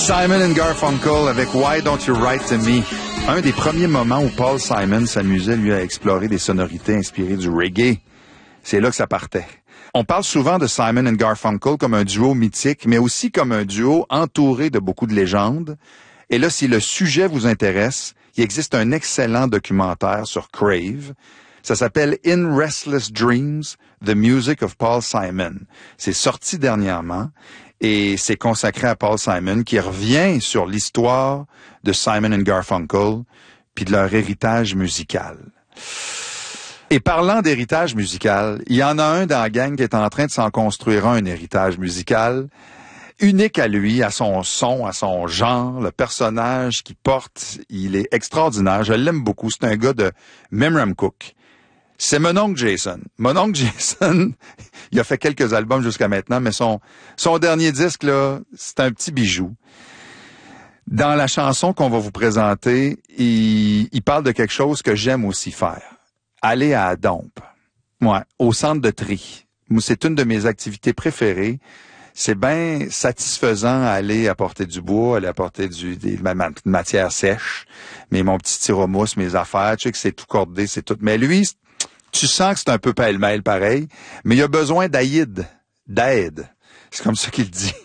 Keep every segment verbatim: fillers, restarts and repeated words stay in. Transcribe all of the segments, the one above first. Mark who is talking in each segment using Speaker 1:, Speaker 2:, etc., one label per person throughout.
Speaker 1: Simon and Garfunkel avec Why Don't You Write to Me. Un des premiers moments où Paul Simon s'amusait, lui, à explorer des sonorités inspirées du reggae. C'est là que ça partait. On parle souvent de Simon and Garfunkel comme un duo mythique, mais aussi comme un duo entouré de beaucoup de légendes. Et là, si le sujet vous intéresse, il existe un excellent documentaire sur Crave. Ça s'appelle In Restless Dreams, The Music of Paul Simon. C'est sorti dernièrement et c'est consacré à Paul Simon qui revient sur l'histoire de Simon and Garfunkel puis de leur héritage musical. Et parlant d'héritage musical, il y en a un dans la gang qui est en train de s'en construire un, un héritage musical unique à lui, à son son, à son genre, le personnage qu'il porte, il est extraordinaire. Je l'aime beaucoup. C'est un gars de Memramcook. C'est mon oncle Jason. Mon oncle Jason, il a fait quelques albums jusqu'à maintenant, mais son, son dernier disque, là, c'est un petit bijou. Dans la chanson qu'on va vous présenter, il, il parle de quelque chose que j'aime aussi faire. Aller à la dompe. Ouais, au centre de tri. C'est une de mes activités préférées. C'est bien satisfaisant à aller apporter du bois, aller apporter du, des matières sèches, mais mon petit tire-mousse, mes affaires, tu sais que c'est tout cordé, c'est tout. Mais lui, tu sens que c'est un peu pêle-mêle pareil, mais il a besoin d'aide, d'aide. C'est comme ça qu'il dit.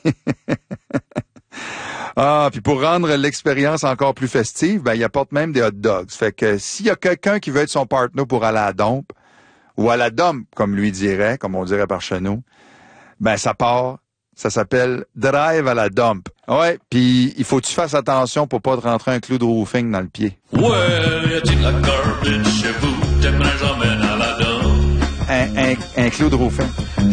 Speaker 1: Ah, puis pour rendre l'expérience encore plus festive, ben il apporte même des hot dogs. Fait que s'il y a quelqu'un qui veut être son partner pour aller à la dompe, ou à la dompe, comme lui dirait, comme on dirait par chez nous, ben ça part. Ça s'appelle Drive à la dump. Ouais, puis il faut que tu fasses attention pour pas te rentrer un clou de roofing dans le pied.
Speaker 2: Ouais, y a-t-il de la garbage chez vous? T'aimerais jamais à la dump?
Speaker 1: Un, un, un clou de roofing.